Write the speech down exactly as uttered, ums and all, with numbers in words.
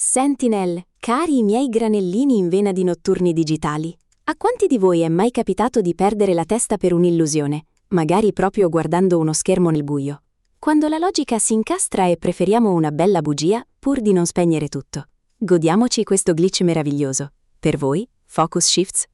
Sentinel, cari i miei granellini in vena di notturni digitali. A quanti di voi è mai capitato di perdere la testa per un'illusione, magari proprio guardando uno schermo nel buio? Quando la logica si incastra e preferiamo una bella bugia pur di non spegnere tutto. Godiamoci questo glitch meraviglioso. Per voi, Focus Shifts